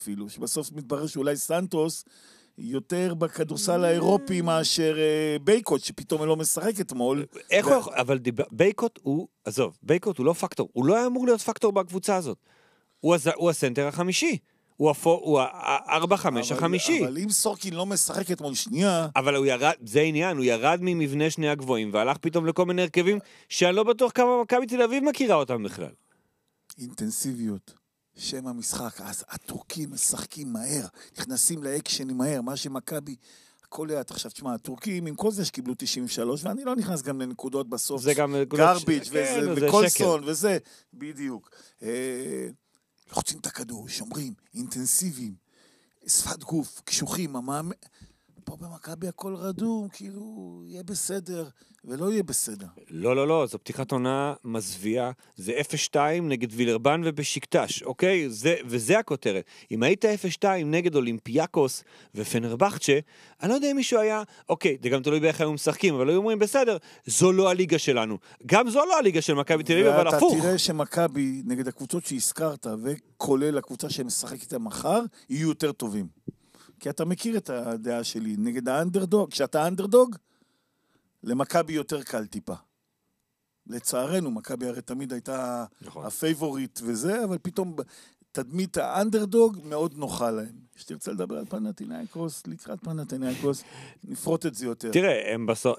אפילו, שבסוף מתברר שאולי סנטוס יותר בכדורסל האירופי מאשר בייקוט, שפתאום לא משחק אתמול. איך הוא יכול? אבל בייקוט הוא, עזוב, בייקוט הוא לא פקטור, הוא לא היה אמור להיות פקטור בקבוצה הזאת. הוא הסנטר החמישי. הוא ה-4-5 החמישי. אבל אם סורקין לא משחק אתמול שנייה... אבל הוא ירד, זה עניין, הוא ירד ממבנה שני הגבוהים, והלך פתאום לכל מיני הרכבים, שאני לא בטוח כמה מכבי תל אביב מכירה אותם בכלל. אינטנסיביות. שם המשחק. אז הטורקים משחקים מהר, נכנסים לאקשנים מהר, מה שמכבי... הכל היה, עכשיו תשמע, הטורקים עם כל זה שקיבלו 93, ואני לא נכנס גם לנקודות בסוף. זה גם... גרביץ' וקולסון וזה. בדיוק. לוחצים את הכדור, שומרים, אינטנסיביים, שפת גוף, קשוחים, פה במכבי הכל רדום, כאילו, יהיה בסדר, ולא יהיה בסדר. לא, זו פתיחת עונה מזוויעה, זה 0-2 נגד וילרבן ובשיקטש, אוקיי? וזה הכותרת. אם היית 0-2 נגד אולימפיאקוס ופנרבחצ'ה, אני לא יודע אם מישהו היה, אוקיי, זה גם תלוי באיך היו משחקים, אבל היו אומרים, בסדר, זו לא הליגה שלנו. גם זו לא הליגה של מכבי תל אביב, אבל הפוך. ואתה תראה שמכבי, נגד הקבוצות שהזכרת, וכולל הקבוצה שמשחק איתה מחר, יהיו יותר טובים. כי אתה מכיר את הדעה שלי, נגד האנדרדוג, כשאתה אנדרדוג, למכבי יותר קל טיפה. לצערנו, מכבי הרי תמיד הייתה הפייבוריט וזה, אבל פתאום תדמית האנדרדוג מאוד נוחה להם. שתרצה לדבר על פנתינייקוס, לקראת פנתינייקוס, נפרוט את זה יותר. תראה,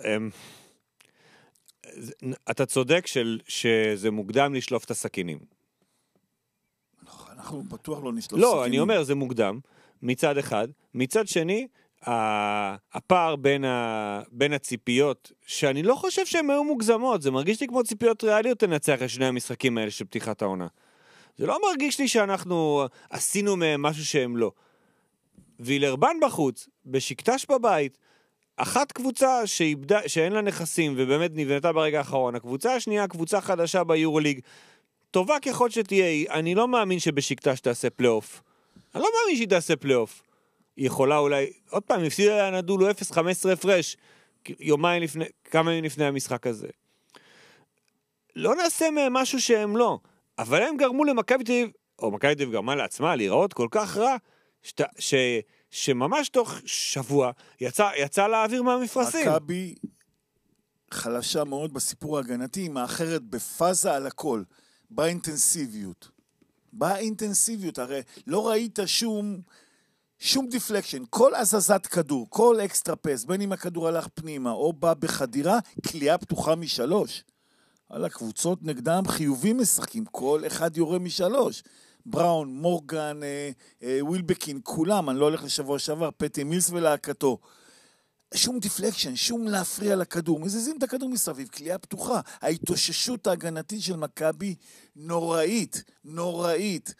אתה צודק שזה מוקדם לשלוף את הסכינים. אנחנו בטוח לא נשלוף סכינים. לא, אני אומר, זה מוקדם. מצד אחד, מצד שני, הפער בין הציפיות, שאני לא חושב שהן היו מוגזמות, זה מרגיש לי כמו ציפיות ריאליות לנצח את שני המשחקים האלה של פתיחת העונה. זה לא מרגיש לי שאנחנו עשינו מהם משהו שהם לא. וילרבן בחוץ, בשקטש בבית, אחת קבוצה שאין לה נכסים ובאמת נבנתה ברגע האחרון, הקבוצה השנייה, קבוצה חדשה ביורוליג, טובה ככל שתהיה, אני לא מאמין שבשקטש תעשה פלייאוף. אני לא מאמין שהיא תעשה פלייאוף. היא יכולה אולי, עוד פעם, הפסידה נדולו 0-15 הפרש, יומיים לפני, כמה ימים לפני המשחק הזה. לא נעשה מהם משהו שהם לא, אבל הם גרמו למכבי תל אביב, או מכבי תל אביב גרמה לעצמה להיראות כל כך רע, שממש תוך שבוע יצא לאוויר מהמפרשים. מכבי חלשה מאוד בסיפור ההגנתי, היא מאחרת בפאזה על הכל, באינטנסיביות. באינטנסיביות, הרי לא ראית שום דיפלקשן, כל הזזת כדור, כל אקסטרה פס, בין אם הכדור הלך פנימה או בא בחדירה, קליעה פתוחה משלוש. על הקבוצות נגדם חיובים משחקים, כל אחד יורה משלוש. בראון, מורגן, ווילבקין, כולם, אני לא הולך לשבוע שעבר, פטי מילס ולהקתו. שום דיפלקשן, שום להפריע לכדור, מזיזים את הכדור מסביב, קליעה פתוחה. ההתאוששות ההגנתית של מכבי נוראית, נוראית.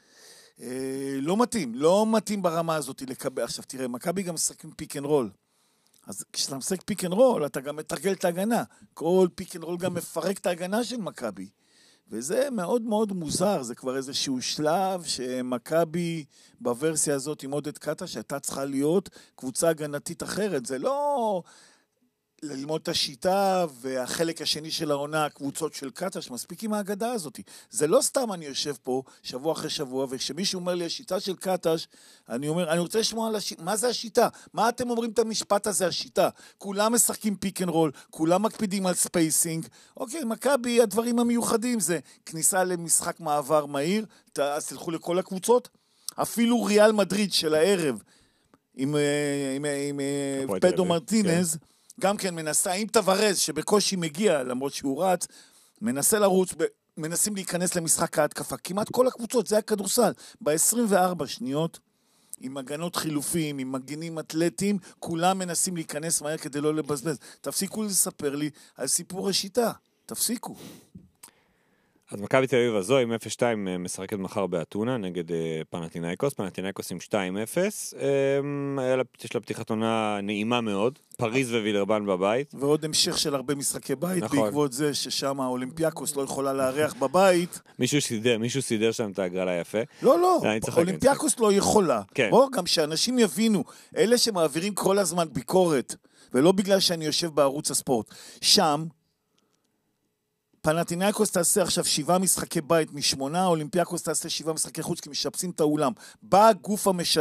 לא מתאים ברמה הזאת לקבל. עכשיו תראה, מכבי גם משחקים פיק אנד רול. אז כשאתה משחק פיק אנד רול, אתה גם מתרגל את ההגנה. כל פיק אנד רול גם מפרק את ההגנה של מכבי. וזה מאוד מאוד מוזר, זה כבר איזשהו שלב שמכבי בוורסיה הזאת עם עודד קטה, שהייתה צריכה להיות קבוצה הגנתית אחרת. זה לא ללמוד את השיטה והחלק השני של העונה, הקבוצות של קטה, שמספיק עם ההגדה הזאת. זה לא סתם אני יושב פה שבוע אחרי שבוע, וכשמישהו אומר לי השיטה של קטש, אני אומר, אני רוצה לשמוע על השיטה, מה זה השיטה? מה אתם אומרים את המשפט הזה, השיטה? כולם משחקים פיק אנד רול, כולם מקפידים על ספייסינג. אוקיי, מכבי, הדברים המיוחדים זה כניסה למשחק מעבר מהיר, אז תלכו לכל הקבוצות, אפילו ריאל מדריד של הערב, עם פדו מרטינז, גם כן מנסה, עם תוורז שבקושי מגיע, למרות שהוא רץ, מנסה לרוץ, מנסים להיכנס למשחק ההתקפה. כמעט כל הקבוצות, זה הכדורסל. ב-24 שניות, עם הגנות חילופים, עם מגנים אתלטיים, כולם מנסים להיכנס מהר כדי לא לבזבז. תפסיקו לספר לי על סיפור השיטה. תפסיקו. אז מכבי תל אביב הזו עם 0-2 משחקת מחר באתונה נגד פנתינייקוס, פנתינייקוס עם 2-0, יש לה פתיחת עונה נעימה מאוד, פריז ווילרבן בבית. ועוד המשך של הרבה משחקי בית, נכון. בעקבות זה ששם האולימפיאקוס לא יכולה לארח בבית. מישהו סידר שם את הגרלה יפה. לא, אולימפיאקוס לא יכולה. כן. בוא, גם שאנשים יבינו, אלה שמעבירים כל הזמן ביקורת, ולא בגלל שאני יושב בערוץ הספורט, שם, פנתינייקוס תעשה עכשיו 7 משחקי בית מ8, אולימפיאקוס תעשה 7 משחקי חוץ, כי משפצים את האולם. בא הגוף המשדר